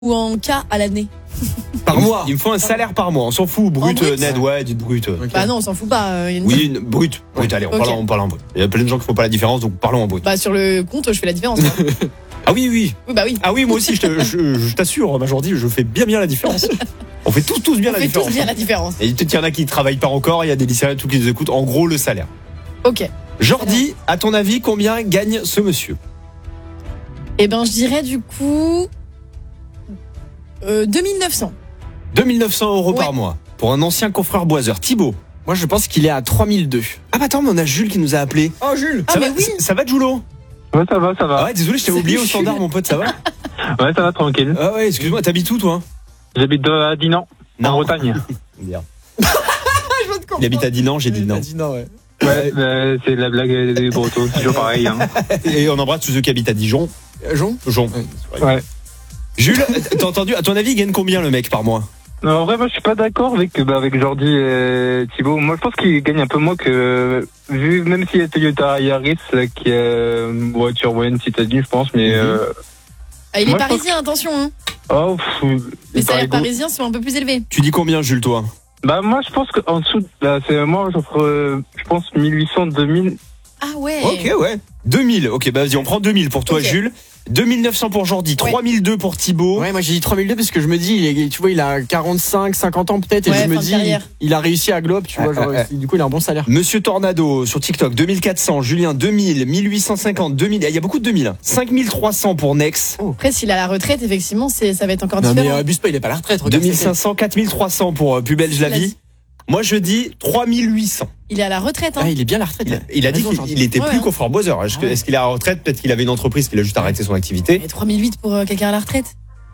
ou en cas à l'année? Par mois. Il me faut un salaire par mois. On s'en fout. Brut, brut net, ouais, dites brut. Okay. Bah non, on s'en fout pas. Oui, brut. Brut, allez, on parle en brut. Il y a plein de gens qui font pas la différence, donc parlons en brut. Bah sur le compte, je fais la différence. Ah oui. Oui, bah oui. Ah oui, moi aussi, je t'assure, Majordi, je fais bien la différence. On fait tous bien la différence. On fait tous bien la différence. Et peut-être qu'il y en a qui travaillent pas encore, il y a des lycéens tout qui nous écoutent. En gros, le salaire. Ok. Jordi, à ton avis, combien gagne ce monsieur? Eh ben, je dirais du coup 2900. 2900 € par mois. Pour un ancien confrère boiseur. Thibaut. Moi, je pense qu'il est à 3002. Ah bah attends, mais on a Jules qui nous a appelé. Oh, Jules. Ah, mais oui. Ça va, Julo? Ouais, ça va. Ah ouais, désolé, je t'ai oublié au standard, mon pote, ça va? Ouais, ça va, tranquille. Ah ouais, excuse-moi, t'habites où, toi? J'habite à Dinan, en Bretagne. Merde. Il habite à Dinan, j'ai dit non. Ouais. Ouais, c'est la blague des Bretons, c'est toujours pareil. Hein. Et on embrasse tous ceux qui habitent à Dijon. Jon. Ouais. Jules, t'as entendu, à ton avis, il gagne combien le mec par mois? Non, en vrai, moi, je suis pas d'accord avec Jordi et Thibaut. Moi, je pense qu'il gagne un peu moins que, vu, même s'il y a Toyota Yaris, qui est une voiture moyenne citadine, je pense, mais, Ah, il est parisien, attention. Hein. Oh, Les salaires parisiens sont un peu plus élevés. Tu dis combien, Jules, toi? Bah, moi, je pense qu'en dessous, moi, j'offre, je pense, 1800, 2000. Ah ouais. Ok, ouais. 2000. Ok, bah vas-y, on prend 2000 pour toi, Jules. 2900 pour Jordi, 3002 pour Thibaut. Ouais, moi j'ai dit 3002 parce que je me dis, tu vois, il a 45, 50 ans peut-être, et Ouais, je me dis, il a réussi à Globe, tu vois, genre, du coup, il a un bon salaire. Monsieur Tornado sur TikTok, 2400, Julien 2000, 1850, 2000, il y a beaucoup de 2000. 5300 pour Nex. Après, s'il a la retraite, effectivement, ça va être encore Non, différent. mais abuse pas, il est pas à la retraite. 2500, 4300 pour Plus belge la vie. Moi, je dis 3800. Il est à la retraite, hein. Ah, il est bien à la retraite. Il a dit qu'il était plus coffreur boiseur. Est-ce qu'il est à la retraite? Peut-être qu'il avait une entreprise qu'il a juste arrêté son activité. Et 3008 pour quelqu'un à la retraite.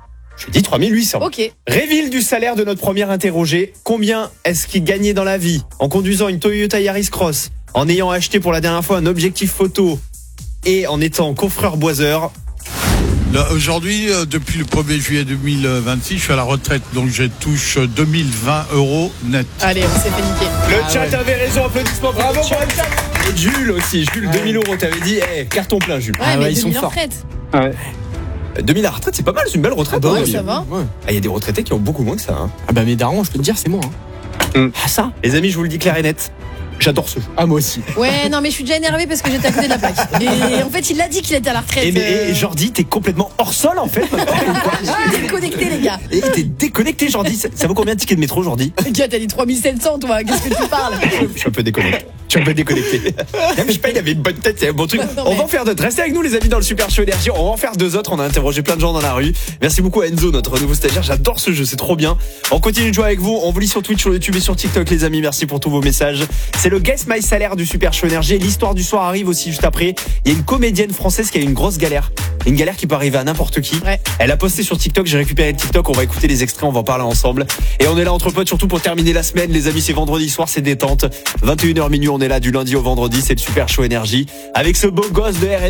Je dis 3800. Ok. Révèle du salaire de notre premier interrogé. Combien est-ce qu'il gagnait dans la vie en conduisant une Toyota Yaris Cross, en ayant acheté pour la dernière fois un objectif photo et en étant coffreur boiseur? Là, aujourd'hui, depuis le 1er juillet 2026, je suis à la retraite, donc je touche 2020 € net. Allez, on s'est fait niquer. Le chat avait raison, applaudissements, bravo pour le chat. Et Jules aussi, Jules, 2000 €, t'avais dit, carton plein, Jules. Ouais, mais ils sont 2000 en forts. retraite. Ouais. 2000 à la retraite, c'est pas mal, c'est une belle retraite. Ouais, ça va. Il y a des retraités qui ont beaucoup moins que ça. Hein. Ah bah mes darons, je peux te dire, c'est moi. Hein. Ah ça, les amis, je vous le dis clair et net. J'adore ce jeu. Ah moi aussi. Ouais, non, mais je suis déjà énervé parce que j'étais à côté de la plaque. Et en fait, il a dit qu'il était à la retraite. Et Jordi, t'es complètement hors sol en fait. Je suis déconnecté, les gars. Et t'es déconnecté, Jordi. Ça vaut combien de tickets de métro, Jordi? Gars, t'as dit 3700, toi. Qu'est-ce que tu parles? Je suis un peu déconnecté. Je sais pas, il avait une bonne tête, c'est un bon truc. On va en faire d'autres. Restez avec nous, les amis, dans le Super Show Énergie. On va en faire deux autres. On a interrogé plein de gens dans la rue. Merci beaucoup à Enzo, notre nouveau stagiaire. J'adore ce jeu, c'est trop bien. On continue de jouer avec vous. On vous lit sur Twitch, sur YouTube et sur TikTok, les amis. Merci pour tous vos messages. C'est le Guess My Salaire du Super Show Énergie. L'histoire du soir arrive aussi juste après. Il y a une comédienne française qui a eu une grosse galère. Une galère qui peut arriver à n'importe qui. Ouais. Elle a posté sur TikTok. J'ai récupéré le TikTok. On va écouter les extraits. On va en parler ensemble. Et on est là entre potes, surtout pour terminer la semaine. Les amis, c'est vendredi soir, c'est détente. 21h minuit, on est là du lundi au vendredi. C'est le Super Show Énergie avec ce beau gosse de RN.